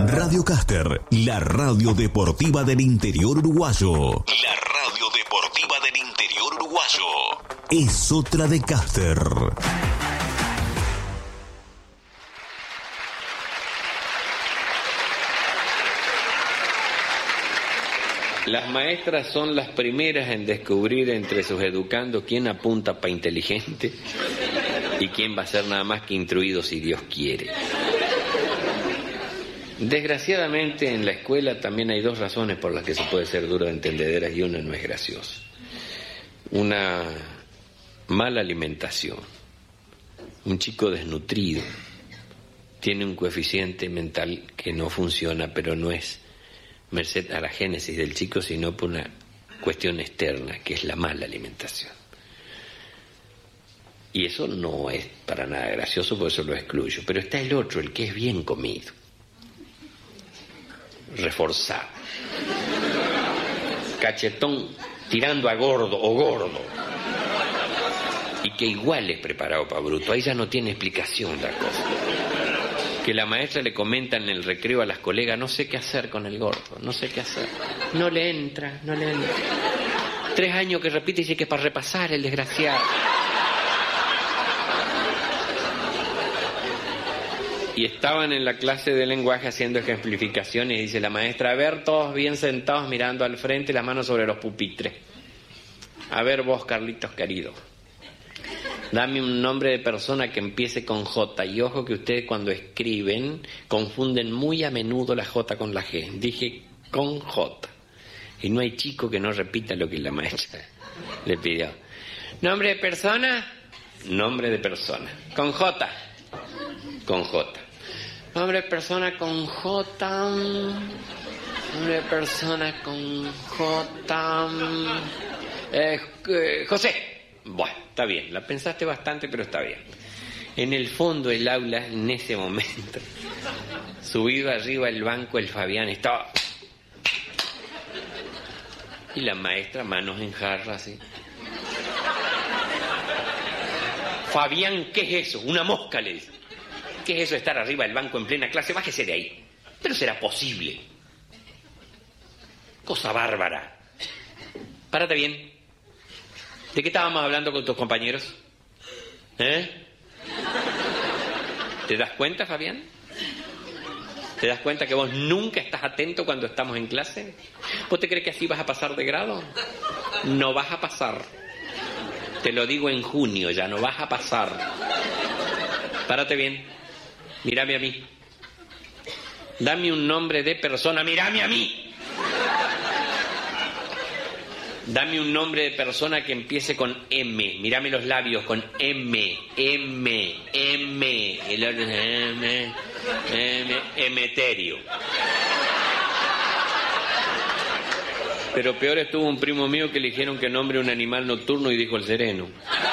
Radio Caster, la radio deportiva del interior uruguayo. La radio deportiva del interior uruguayo. Es otra de Caster. Las maestras son las primeras en descubrir entre sus educandos quién apunta para inteligente y quién va a ser nada más que instruido si Dios quiere. Desgraciadamente en la escuela también hay dos razones por las que se puede ser duro de entendederas y una no es graciosa. Una mala alimentación. Un chico desnutrido tiene un coeficiente mental que no funciona, pero no es merced a la génesis del chico, sino por una cuestión externa, que es la mala alimentación. Y eso no es para nada gracioso, por eso lo excluyo. Pero está el otro, el que es bien comido, reforzado, cachetón tirando a gordo o gordo, y que igual es preparado para bruto. Ahí ya no tiene explicación la cosa. Que la maestra le comenta en el recreo a las colegas: no sé qué hacer con el gordo, no sé qué hacer. No le entra. 3 años que repite y dice que para repasar, el desgraciado. Y estaban en la clase de lenguaje haciendo ejemplificaciones y dice la maestra: a ver, todos bien sentados mirando al frente, las manos sobre los pupitres. A ver vos, Carlitos querido, dame un nombre de persona que empiece con J. Y ojo que ustedes cuando escriben confunden muy a menudo la J con la G. Dije con J. Y no hay chico que no repita lo que la maestra le pidió. ¿Nombre de persona? Nombre de persona. Con J. Con J. Nombre de persona con J. Nombre de persona con J. José. Bueno, está bien, la pensaste bastante, pero está bien. En el fondo del aula, en ese momento, subido arriba del banco, el Fabián estaba... Y la maestra, manos en jarra, así. Fabián, ¿qué es eso? Una mosca, le dice. ¿Qué es eso de estar arriba del banco en plena clase? Bájese de ahí. Pero será posible. Cosa bárbara. Párate bien. ¿De qué estábamos hablando con tus compañeros? ¿Te das cuenta, Fabián? ¿Te das cuenta que vos nunca estás atento cuando estamos en clase? ¿Vos te crees que así vas a pasar de grado? No vas a pasar. Te lo digo en junio, ya no vas a pasar. Párate bien. Mírame a mí. Dame un nombre de persona. Mírame a mí. Dame un nombre de persona que empiece con M. Mírame los labios con M. Emeterio. Pero peor estuvo un primo mío que le dijeron que nombre un animal nocturno y dijo el sereno.